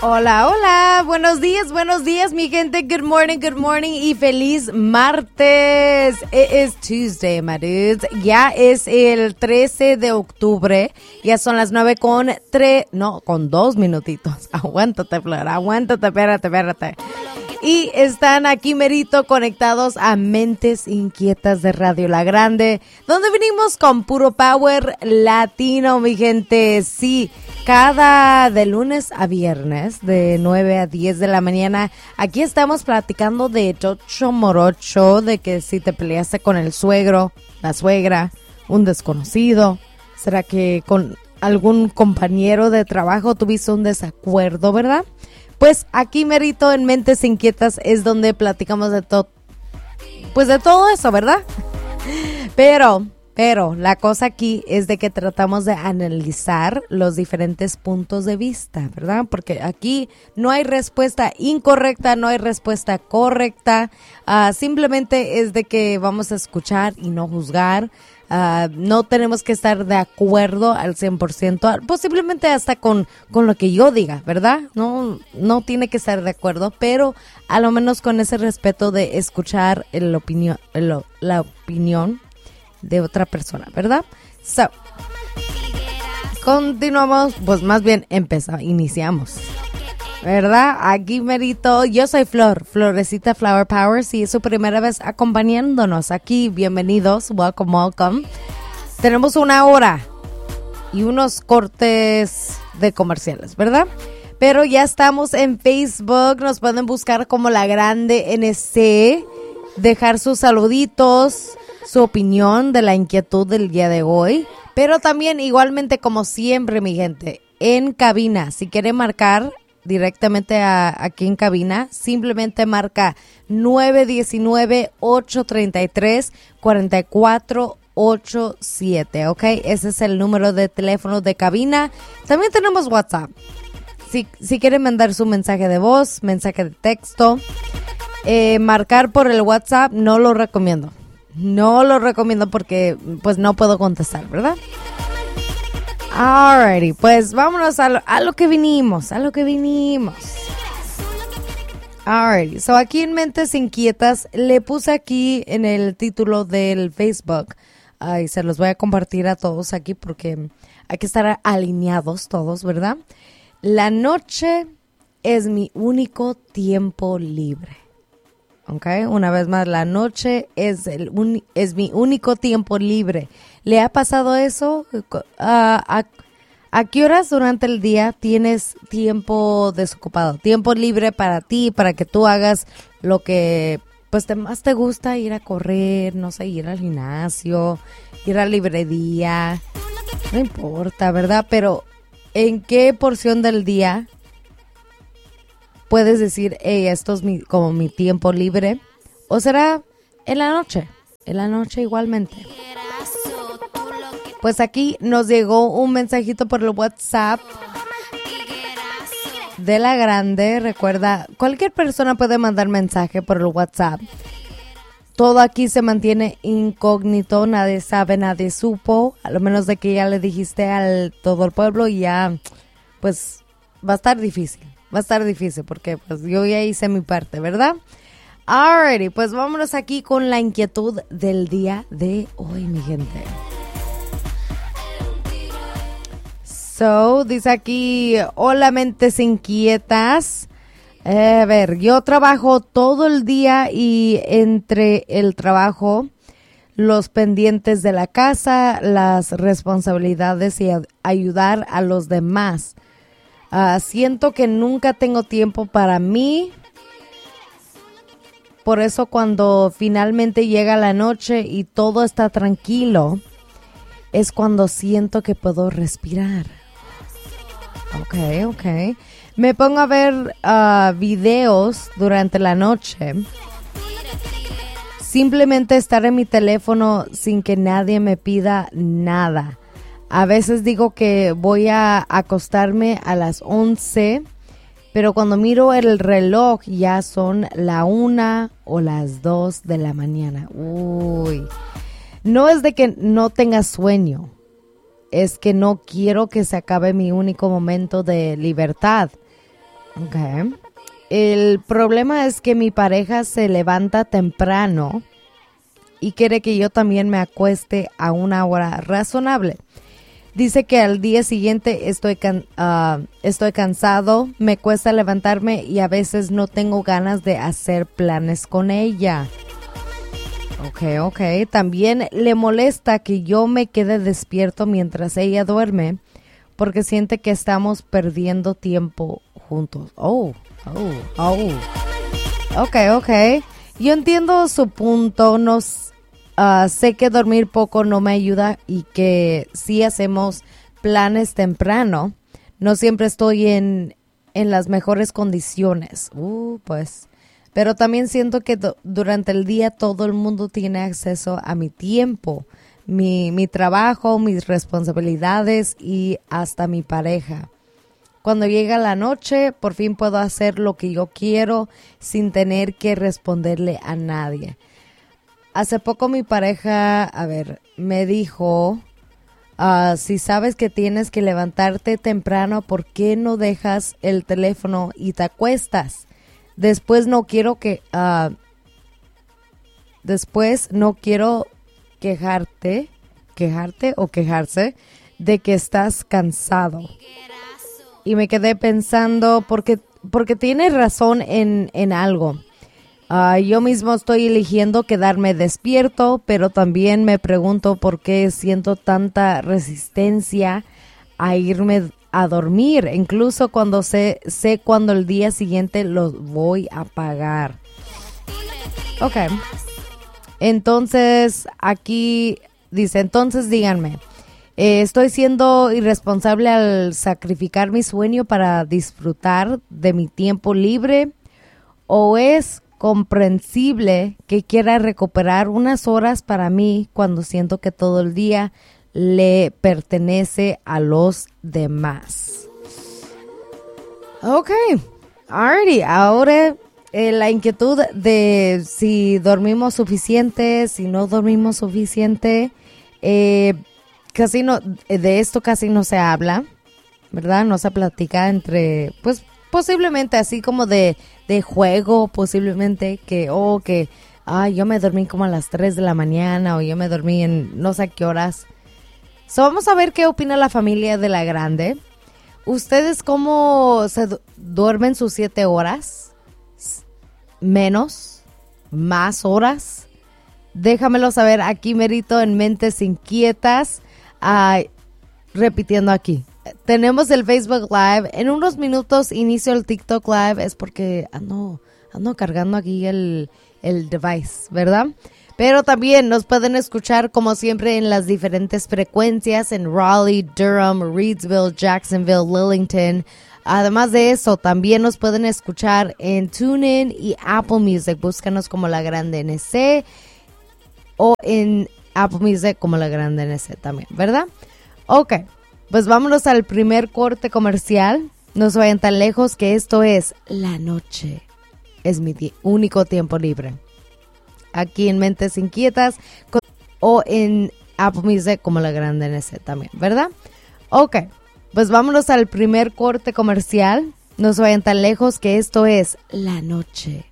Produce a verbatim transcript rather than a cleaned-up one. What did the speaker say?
Hola, hola, buenos días, buenos días, mi gente. Good morning, good morning y feliz martes. It is Tuesday, my dudes. Ya es el trece de octubre. Ya son las nueve con tres, no, con dos minutitos. Aguántate, Flor, aguántate, espérate, espérate. Y están aquí merito conectados a Mentes Inquietas de Radio La Grande, donde venimos con puro power latino, mi gente. Sí, cada de lunes a viernes, de nueve a diez de la mañana, aquí estamos platicando de chocho morocho, de que si te peleaste con el suegro, la suegra, un desconocido, ¿será que con algún compañero de trabajo tuviste un desacuerdo, verdad? Pues aquí merito en Mentes Inquietas es donde platicamos de todo, pues de todo eso, ¿verdad? Pero, pero la cosa aquí es de que tratamos de analizar los diferentes puntos de vista, ¿verdad? Porque aquí no hay respuesta incorrecta, no hay respuesta correcta, uh, simplemente es de que vamos a escuchar y no juzgar. Uh, no tenemos que estar de acuerdo al cien por ciento, posiblemente hasta con, con lo que yo diga, ¿verdad? No, no tiene que estar de acuerdo, pero a lo menos con ese respeto de escuchar el opinión, el, la opinión de otra persona, ¿verdad? So, continuamos, pues más bien empezamos, iniciamos. ¿Verdad? Aquí merito, yo soy Flor, Florecita Flower Power. Si es su primera vez acompañándonos aquí, bienvenidos, welcome, welcome. Tenemos una hora y unos cortes de comerciales, ¿verdad? Pero ya estamos en Facebook, nos pueden buscar como La Grande N C, dejar sus saluditos, su opinión de la inquietud del día de hoy. Pero también igualmente como siempre, mi gente, en cabina, si quieren marcar directamente a, aquí en cabina, simplemente marca nueve uno nueve, ocho tres tres, cuatro cuatro ocho siete, ¿ok? Ese es el número de teléfono de cabina. También tenemos WhatsApp. Si, si quieren mandar su mensaje de voz, mensaje de texto, eh, marcar por el WhatsApp no lo recomiendo. No lo recomiendo porque pues no puedo contestar, ¿verdad? Alrighty, pues vámonos a lo, a lo que vinimos, a lo que vinimos. Alrighty, so aquí en Mentes Inquietas le puse aquí en el título del Facebook, y se los voy a compartir a todos aquí porque hay que estar alineados todos, ¿verdad? La noche es mi único tiempo libre. Okay, una vez más, la noche es el un, es mi único tiempo libre. ¿Le ha pasado eso? Uh, a, ¿A qué horas durante el día tienes tiempo desocupado? Tiempo libre para ti, para que tú hagas lo que pues te, más te gusta, ir a correr, no sé, ir al gimnasio, ir a la librería, no importa, ¿verdad? Pero ¿en qué porción del día puedes decir, hey, esto es mi, como mi tiempo libre? ¿O será en la noche? En la noche igualmente. Pues aquí nos llegó un mensajito por el WhatsApp de La Grande. Recuerda, cualquier persona puede mandar mensaje por el WhatsApp. Todo aquí se mantiene incógnito, nadie sabe, nadie supo. A lo menos de que ya le dijiste al todo el pueblo y ya, pues va a estar difícil. Va a estar difícil porque pues yo ya hice mi parte, ¿verdad? Alrighty, pues vámonos aquí con la inquietud del día de hoy, mi gente. So, dice aquí, hola Mentes Inquietas. Eh, a ver, yo trabajo todo el día y entre el trabajo, los pendientes de la casa, las responsabilidades y a- ayudar a los demás. Uh, siento que nunca tengo tiempo para mí. Por eso cuando finalmente llega la noche y todo está tranquilo, es cuando siento que puedo respirar. Ok, ok. Me pongo a ver uh, videos durante la noche. Simplemente estar en mi teléfono sin que nadie me pida nada. A veces digo que voy a acostarme a las once, pero cuando miro el reloj ya son la una o las dos de la mañana. Uy, no es de que no tenga sueño, es que no quiero que se acabe mi único momento de libertad. Ok. El problema es que mi pareja se levanta temprano y quiere que yo también me acueste a una hora razonable. Dice que al día siguiente estoy, can- uh, estoy cansado, me cuesta levantarme y a veces no tengo ganas de hacer planes con ella. Ok, ok. También le molesta que yo me quede despierto mientras ella duerme porque siente que estamos perdiendo tiempo juntos. Oh, oh, oh. Ok, ok. Yo entiendo su punto. Nos, uh, sé que dormir poco no me ayuda y que si hacemos planes temprano, no siempre estoy en, en las mejores condiciones. Uh, pues... Pero también siento que do- durante el día todo el mundo tiene acceso a mi tiempo, mi, mi trabajo, mis responsabilidades y hasta mi pareja. Cuando llega la noche, por fin puedo hacer lo que yo quiero sin tener que responderle a nadie. Hace poco mi pareja, a ver, me dijo, uh, si sabes que tienes que levantarte temprano, ¿por qué no dejas el teléfono y te acuestas? Después no quiero que, uh, después no quiero quejarte, quejarte o quejarse de que estás cansado. Y me quedé pensando, porque, porque tienes razón en, en algo. Uh, yo mismo estoy eligiendo quedarme despierto, pero también me pregunto por qué siento tanta resistencia a irme a dormir, incluso cuando sé, sé cuando el día siguiente los voy a pagar. Ok. Entonces, aquí dice, entonces díganme, eh, ¿estoy siendo irresponsable al sacrificar mi sueño para disfrutar de mi tiempo libre? ¿O es comprensible que quiera recuperar unas horas para mí cuando siento que todo el día le pertenece a los demás? Ok, alrighty, ahora eh, la inquietud de si dormimos suficiente, si no dormimos suficiente, eh, casi no, de esto casi no se habla, ¿verdad? No se platica entre, pues posiblemente así como de, de juego, posiblemente que, oh, que, ay, yo me dormí como a las tres de la mañana o yo me dormí en no sé qué horas. So, vamos a ver qué opina la familia de la grande. ¿Ustedes cómo se du- duermen sus siete horas? ¿Menos? ¿Más horas? Déjamelo saber aquí merito en Mentes Inquietas. Uh, repitiendo aquí. Tenemos el Facebook Live. En unos minutos inicio el TikTok Live. Es porque ando, ando cargando aquí el, el device, ¿verdad? Pero también nos pueden escuchar como siempre en las diferentes frecuencias en Raleigh, Durham, Reidsville, Jacksonville, Lillington. Además de eso, también nos pueden escuchar en TuneIn y Apple Music. Búscanos como La Grande N C o en Apple Music como La Grande N C también, ¿verdad? Ok, pues vámonos al primer corte comercial. No se vayan tan lejos, que esto es La Noche. Es mi ti- único tiempo libre. Aquí en Mentes Inquietas con, o en Apple Music como La Grande N C también, ¿verdad? Ok, pues vámonos al primer corte comercial. No se vayan tan lejos, que esto es La Noche.